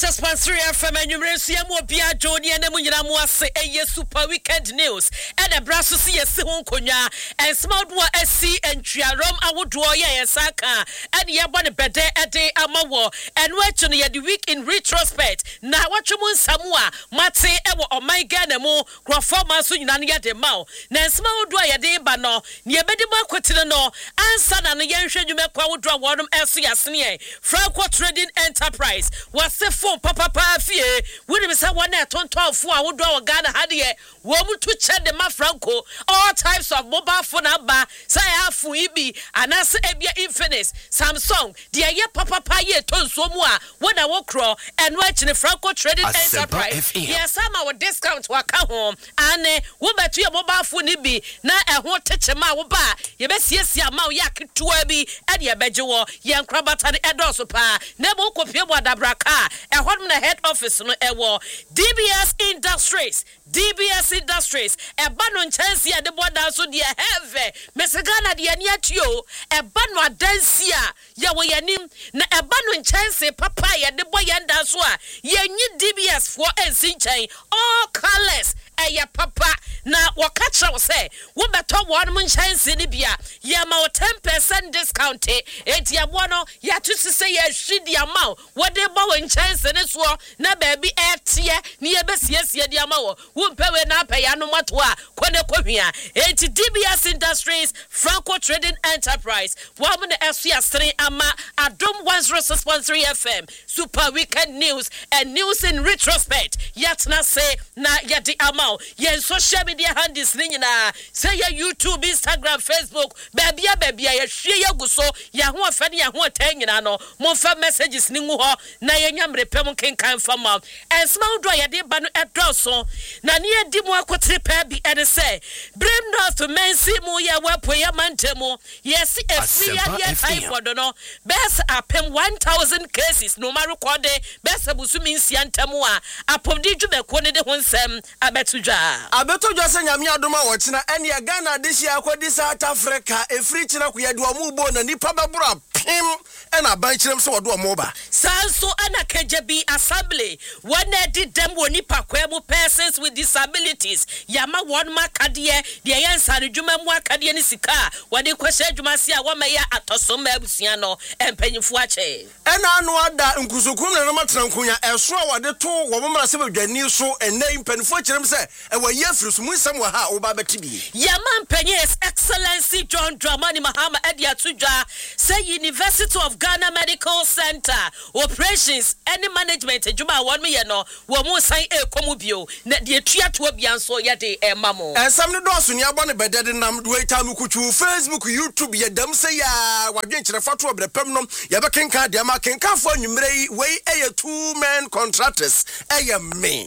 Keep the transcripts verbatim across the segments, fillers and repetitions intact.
Sponsor F M and University Mobia Joni and Munyamu say a super weekend news and a brasso see a Sihon Konya and small one S C and Triarom I would draw ya Saka and Yabon Bede at the Amawo and watching the week in retrospect. Now watch you Samoa Mate Ewa or my Ganamo Grafoma Sunania de Mao Nan small dwyer de Bano near Bedima Quatino and San and the Yanshan you make would draw one S C as near Franco Trading Enterprise was the phone. Papa Fie, when we say one at twelve four, I would draw a Ghana Hadia, woman to chat the Mafranco, all types of mobile phone number, say Afu Ibi, and as Ebia Infinite, Samsung, the Aya Papa Paye, Ton Somua, when I walk raw, and watching the Franco Trading Enterprise. Yes, some our discounts will come home, and eh, what about your mobile phone Ibi, now I won't touch a mouth bar, you best yes, your mouth yak to Ebi, and your bejo, young Crabata Edosopa, Nebo Copia Wadabraka, and what the head office no ewo D B S Industries D B S Industries e banon chance ya de boda so de have mesegana de ani atio e bano adansia ya wo yanim na e banon chance papa ya de boyanda so a yenyi D B S for ensin all colors e ya papa na wakacha wo say wo beto one mun chance ni bia ya ma ten percent discount e dia bono ya to say ya hwidi amount wo de bo chance ne so na baby etie ni ebesiesie di amawo wo mpewe na apaya no mato a kone kohwia enti D B S Industries Franco Trading Enterprise wo mo na esu asere ama Adom one oh six point three F M super weekend news and news in retrospect yet na say na yedi amaw ye social media handles ni nyina say ya YouTube Instagram Facebook baby ya baby ya hwie ya guso ya ho afani ya ho tan nyina no mo fa messages ni ngu ho na yanyamre pem kenkan fama and small do ya de ba no edoso na ne edi mu akotre pa bi e de say brim north to mensi mu ya wapo ya mantemu yes efri ya ya typhoid no best apem one thousand cases no ma record best busumi nsiantemu a apomdi dwube ko ne de ho nsem abetudwa abetudwa se nyame adoma wo kina ene ya Ghana de hia akodi South Africa efri kina ko ya de omu bo na nipa babura pim ena ban kirem se wodo omu ba sanso ana kejebi assembly when did them woni pakwemu persons with disabilities yama one makadie de yansa adwuma mu akadie ni sika wode kwese adwuma se a woma ya atosoma abusua no empanyifo ache ena anu ada nkusukum ne no matena nkunya eso a wode to wo momra se badwani so ene mpanifo kirem se e wa yafiri so mu nsam wa ha wo ba betibi yama mpanyi His Excellency John Dramani Mahama Edia Tudwa say University of Ghana Medical Center operations any management adwuma won me ye no wo mu san e komu bio na de atua to bianso ye de e mamo ensam ne doso ne abone bedede nam do eta mukuchu Facebook YouTube ye dam say ya wadwen kire fato obrepem no ye be kenka de ma kenka fo nwumrei we eye two men contractors eye me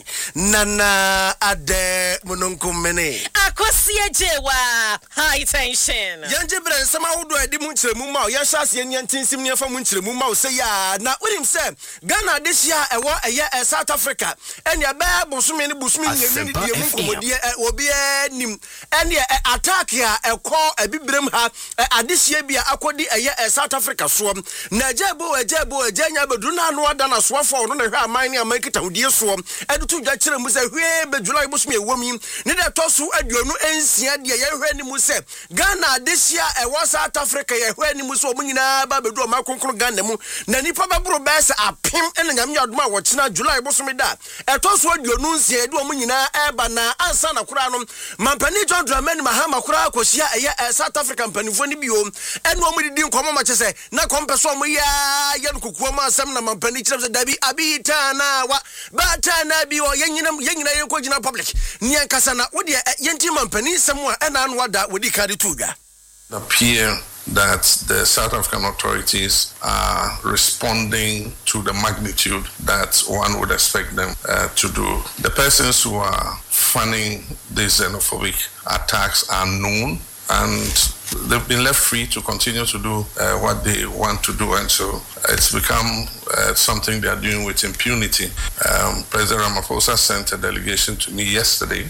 nana ade mununkum mene akosi ejewa high tension yanje bre ensam awodo edi mu kire mu ma ye hyase eni antinsim ne fa mu kire mu ma say ya na urim say Ghana de hia ewo eye South Africa ene ba busumi ne busumi nyemi ne die mu komodie obi anim ene attack ya ekọ abibrem ha adehia bia akodi eye South Africa so na jebo ejebo ejanya bedu na anu ada na so afọ no na hwe aman ne amakita hodie so edutu dwa kire mu se hwe bedwula busumi ewomi ne de tosu aduonu ensia de ye hwe ni mu se Ghana adehia ewo South Africa ye hwe ni mu so omunyina ba bedu o makonkro Ghana mu na nipa babro bese apem ene nyame adoma wo kina July busumi da etosu aduonu nsia de omunyina eba na ansa na kura no mampani John Dramani Mahama kura akosia eye South African panifo ni bio enu omudidi nkomo ma chese na kompeso omu ya ye nkukuo ma asem na mampani kire dabi abita na wa bata na bi o yenyina yenyina yenkogina public ni ankasa na wodi yenti mampani semu a ena anu wada wodi kadi tudwa appear that the South African authorities are responding to the magnitude that one would expect them uh, to do. The persons who are funding these xenophobic attacks are known, and they've been left free to continue to do uh, what they want to do, and so it's become uh, something they are doing with impunity. Um, President Ramaphosa sent a delegation to me yesterday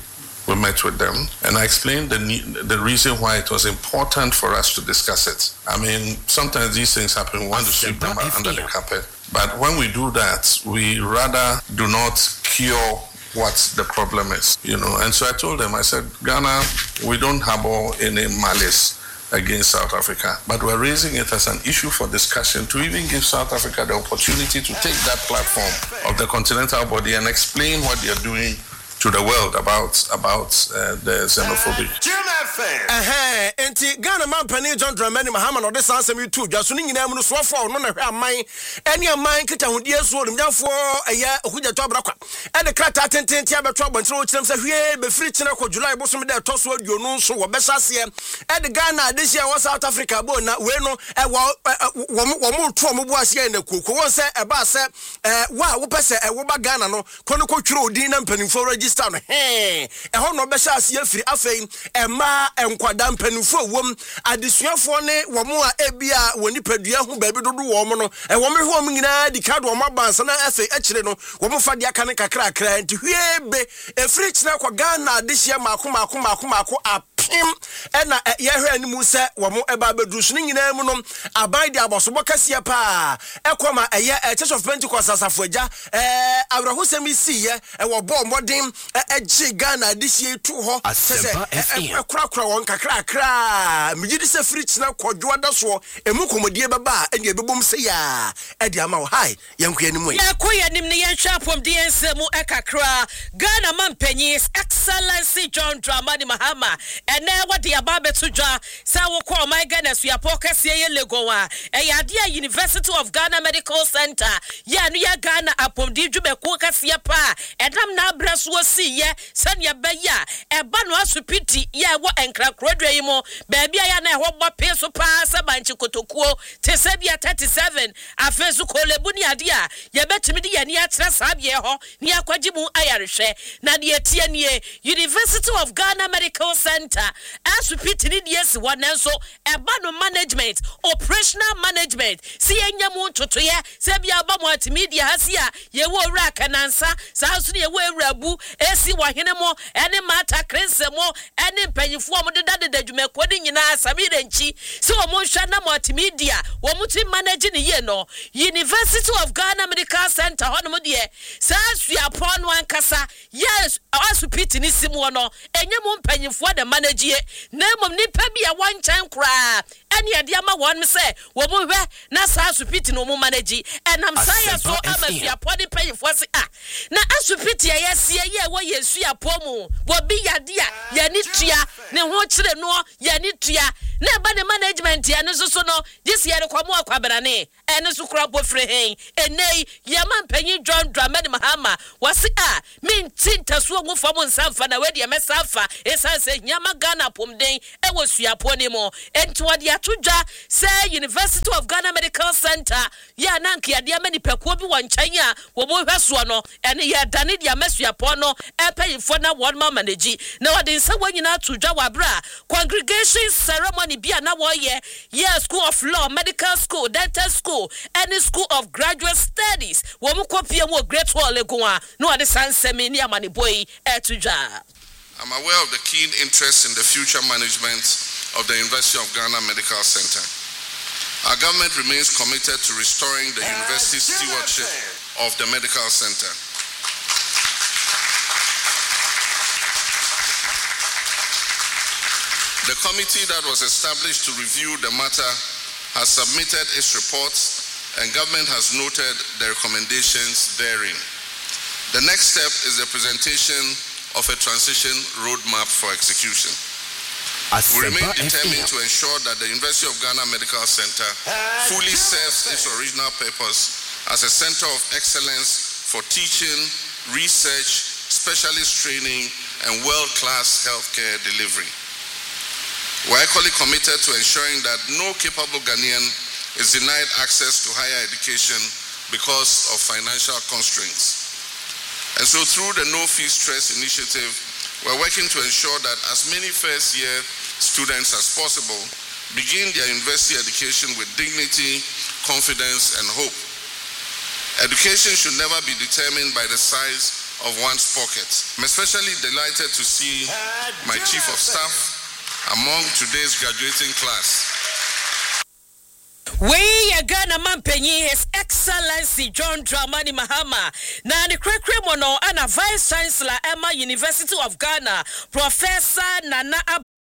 we met with them, and I explained the the reason why it was important for us to discuss it. I mean, sometimes these things happen, we want to sweep them under the carpet. But when we do that, we rather do not cure what the problem is, you know. And so I told them, I said, Ghana, we don't harbor any malice against South Africa, but we're raising it as an issue for discussion to even give South Africa the opportunity to take that platform of the continental body and explain what they're doing to the world about about uh, the xenophobia. Eh eh enti Ghana man pani John Dramani Mahama no this answer me too just ni nyina mu no so for no na hwe aman ene aman kita hodie so dum nyafo eya ohuja to abrakwa e de krata tenten tia beto abontere o kirem se hwe be free kine ko July bo so me de to so aduonu so wo be sase e de Ghana de sia wo South Africa bo na we no e wo wo mo to mo bo ase na koko won se e ba se eh wa wo pese e wo ba Ghana no kono ko twere odin na mpanimfo register no he e ho no be sase afiri afei e ma enkwada mpanimfo wom adesuafo ne wo mo a ebia woni padua ho ba bi dodo wo mo no e wo me ho mo nyina di ka do mo bansa na afei a kire no wo mo fa dia ka ne kakra kra nti hwebe e free kire kwa Ghana de hia mako mako mako mako apim e na ye hwe animu se wo mo e ba bedu so nyina mu no aban di abosobo kasia pa e koma eye Church of Pentecost asafo agya eh abrahosem si ye e wo bo modern e gi Ghana de hia tu ho se e kra kra won kakra kra migidi se free kire kwadwo da so emu komodie baba e ne bebom se ya e di ama wo hai yenko animu ye koye nim ne yen hwapom de ensemu e kakra Ghana mampanyi Excellency John Dramani Mahama ene wadi ababe tujwa sa wo ko my Ghana so yapokase ye legowa e yade a University of Ghana Medical Center ya no ya Ghana apomdi dwube ko kase pa edam na abraso si ye sane be ya e ba no asupiti ye wo enkrakrodwa yi mo ba bia ya na e ho bope so pa sa banchi kotokuo te se bia thirty-seven afesu kolebu ni ade a ye betimi de ye ni atra sa bia ho ni akwagimu ayarehwe na de etie nie University of Ghana Medical Center asupiti ni de si wonenso eba no management operational management si enyamu totoye se bia ba mo atimedia hasia ye wo wura kanansa sa so ye wo ewurabu esi wahene mo ene mata krensemo ene mpanyifo mo de dade dadwuma kodi nyina samire nchi si wo mo hwa na mo atimedia wo muti manage ni ye no University of Ghana Medical Center hono mo de sa suapo no ankasa yes asupiti ni simu no enyamu mpanyifo de manage na mom nipa bia wan chan kra ene ade ama won se wo mo hwe na sa asupiti no mo manage enam saya so amasuapo de panyifo se ah na asupiti ya yesie ye wo yesuapo mu wo bi yade a ya ni tua ne ho kire no ya ni tua na ba de management ya ne so so no this year kwa mo akwabrane ene so kra bofre hen enei yama mpanyi John Dramani Mahama wasi ah min tinta so ngu fam nsamfa na wedi mesafa esanse nyama Ghana pomden e wo suapo ne mo enti wode atodwa say University of Ghana Medical Center ya nanke ya de amani pekuo bi wanchan a wo mo hweso no ene ya dane de amasuapo no epayifo na won ma manage na wode nsa wanyina atodwa wabra congregation ceremony bia na wo ye yeah School of Law, Medical School, Dental School, any School of Graduate Studies wo mo kopia mo great hall egoa no wode sansemi ni amani boy etodwa. I'm aware of the keen interest in the future management of the University of Ghana Medical Center. Our government remains committed to restoring the university's stewardship of the medical center. The committee that was established to review the matter has submitted its reports, and government has noted the recommendations therein. The next step is the presentation of a transition roadmap for execution. We remain determined to ensure that the University of Ghana Medical Center fully serves its original purpose as a center of excellence for teaching, research, specialist training, and world-class healthcare delivery. We are equally committed to ensuring that no capable Ghanaian is denied access to higher education because of financial constraints. And so through the No Fee Stress initiative, we're working to ensure that as many first-year students as possible begin their university education with dignity, confidence, and hope. Education should never be determined by the size of one's pocket. I'm especially delighted to see my Chief of Staff among today's graduating class. We are Ghana Mampenyi, His Excellency John Dramani Mahama, Nani Krekremono, and a Vice Chancellor Emma University of Ghana, Professor Nana